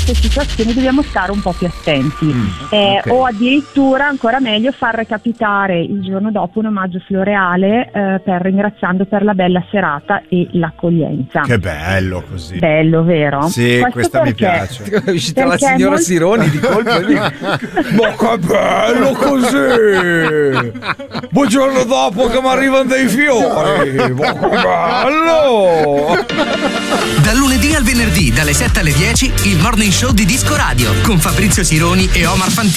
certe situazioni dobbiamo stare un po' più attenti. O addirittura, ancora meglio, far recapitare il giorno dopo un omaggio floreale per ringraziando per la bella serata e l'accoglienza. Che bello così. Bello, vero? Sì, Questo questa mi perché? piace. È uscita la signora Sironi di colpo. Ma che bello così! Buongiorno dopo che mi arrivano dei fiori! Ma che bello! Dal lunedì al venerdì, dalle 7 alle 10, il Morning Show di Disco Radio con Fabrizio Sironi e Omar Fantini.